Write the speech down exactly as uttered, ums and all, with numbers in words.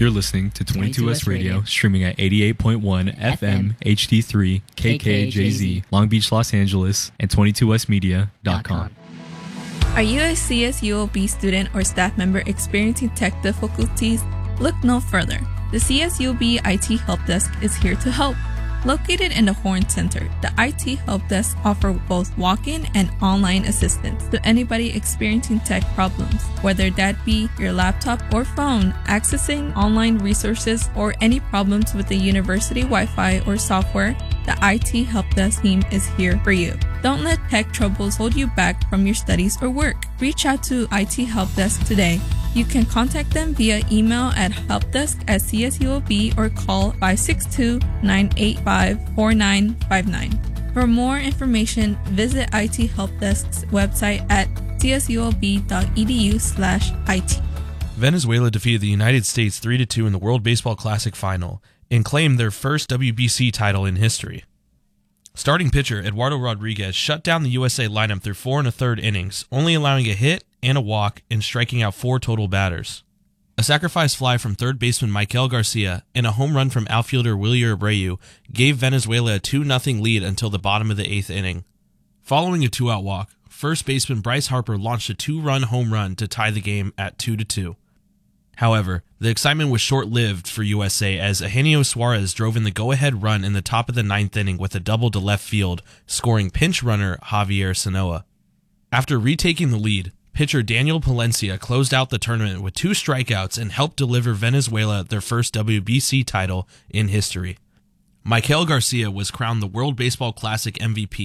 You're listening to twenty-two S Radio, streaming at eighty-eight point one F M, H D three, K K J Z, Long Beach, Los Angeles, and twenty-two S media dot com. Are you a C S U O B student or staff member experiencing tech difficulties? Look no further. The C S U O B I T Help Desk is here to help. Located in the Horn Center, the I T Help Desk offers both walk-in and online assistance to anybody experiencing tech problems, whether that be your laptop or phone, accessing online resources, or any problems with the university Wi-Fi or software. The I T Help Desk team is here for you. Don't let tech troubles hold you back from your studies or work. Reach out to I T Help Desk today. You can contact them via email at helpdesk at C S U O B or call five six two, nine eight five, four nine five nine. For more information, visit I T Help Desk's website at c s u o b dot e d u slash I T. Venezuela defeated the United States three to two in the World Baseball Classic final and claimed their first W B C title in history. Starting pitcher Eduardo Rodriguez shut down the U S A lineup through four and a third innings, only allowing a hit and a walk and striking out four total batters. A sacrifice fly from third baseman Michael Garcia and a home run from outfielder Wilyer Abreu gave Venezuela a two nothing lead until the bottom of the eighth inning. Following a two-out walk, first baseman Bryce Harper launched a two-run home run to tie the game at two to two. However, the excitement was short-lived for U S A as Eugenio Suarez drove in the go-ahead run in the top of the ninth inning with a double to left field, scoring pinch runner Javier Sanoa. After retaking the lead, pitcher Daniel Palencia closed out the tournament with two strikeouts and helped deliver Venezuela their first W B C title in history. Michael Garcia was crowned the World Baseball Classic M V P